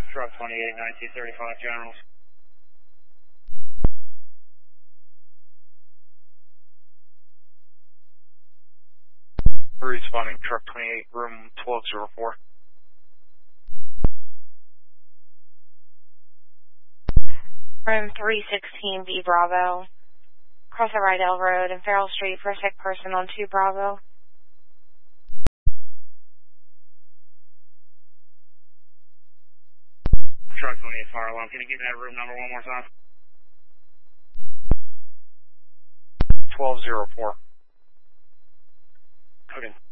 Truck 28, 1935 Generals. Responding truck 28, room 1204. Room 316 B Bravo. Cross the Rydell Road and Farrell Street for a sick person on 2 Bravo. Truck 28 fire alarm. Can you give me that room number one more time? 1204. Okay.